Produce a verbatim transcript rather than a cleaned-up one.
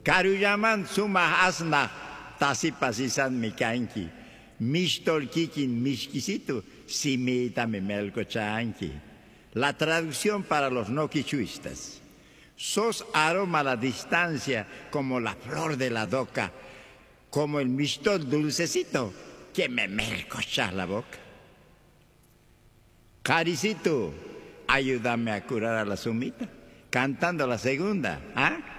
Karuyaman suma asna tasipasisan mikanki. Mistol kikin mishkisitu simita memelko chanki. La traducción para los no quichuistas. Sos aroma a la distancia como la flor de la doca, como el mistol dulcecito que me melcocha la boca. Caricito, ayúdame a curar a la sumita, cantando la segunda, ¿ah?